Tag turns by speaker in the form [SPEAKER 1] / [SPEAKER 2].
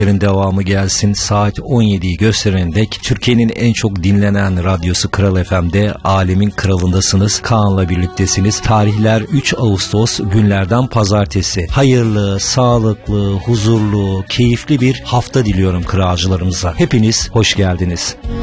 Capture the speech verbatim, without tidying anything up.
[SPEAKER 1] devamı gelsin. Saat on yediyi gösterene dek Türkiye'nin en çok dinlenen radyosu Kral F M'de alemin kralındasınız. Kaan'la birliktesiniz. Tarihler üç Ağustos, günlerden pazartesi. Hayırlı, sağlıklı, huzurlu, keyifli bir hafta diliyorum kralcılarımıza. Hepiniz hoş geldiniz.